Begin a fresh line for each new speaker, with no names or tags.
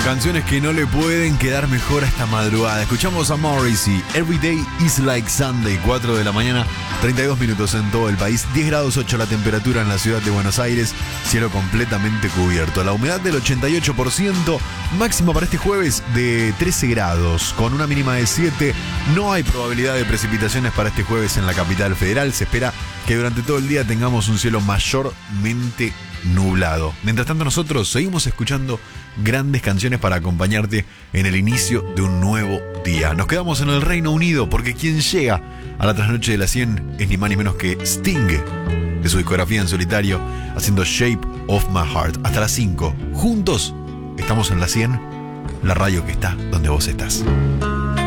Canciones que no le pueden quedar mejor a esta madrugada. Escuchamos a Morrissey, Every Day is Like Sunday, 4 de la mañana, 32 minutos en todo el país, 10 grados 8 la temperatura en la ciudad de Buenos Aires, cielo completamente cubierto. La humedad del 88%, máxima para este jueves de 13 grados, con una mínima de 7. No hay probabilidad de precipitaciones para este jueves en la capital federal. Se espera que durante todo el día tengamos un cielo mayormente nublado. Mientras tanto, nosotros seguimos escuchando grandes canciones para acompañarte en el inicio de un nuevo día. Nos quedamos en el Reino Unido porque quien llega a la trasnoche de la 100 es ni más ni menos que Sting, de su discografía en solitario, haciendo Shape of My Heart. Hasta las 5. Juntos estamos en la 100, la radio que está donde vos estás.